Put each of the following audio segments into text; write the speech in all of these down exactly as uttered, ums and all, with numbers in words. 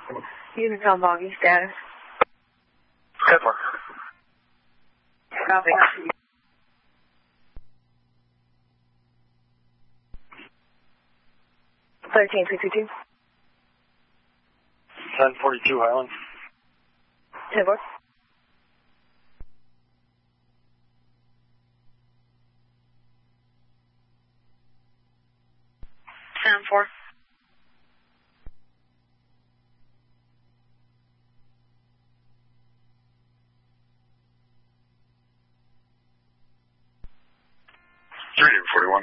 Unicom logging status. ten four. Copy. thirteen sixty-two. ten forty-two Highland. ten four. ten four. three David forty-one.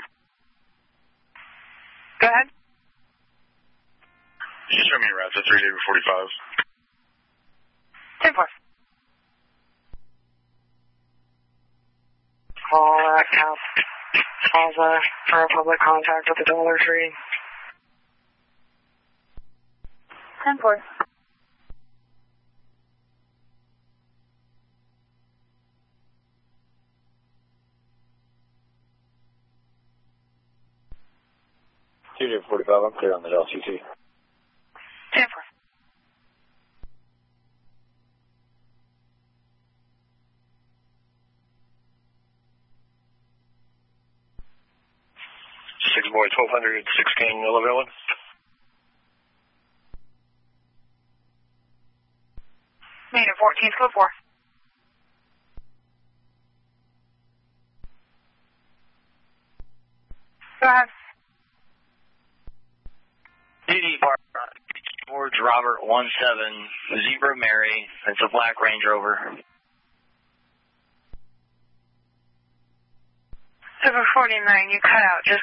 Go ahead. You show me routes at three David forty-five. ten four. Call uh, Cal Plaza for a public contact with the Dollar Tree. ten four. two David forty-five, I'm clear on the L C C. ten four. six boy, twelve hundred, sixteen, eleven one. Negative fourteen, code four. Go ahead. D D Park, George Robert one seven, Zebra Mary. It's a black Range Rover. seven forty-nine, you cut out just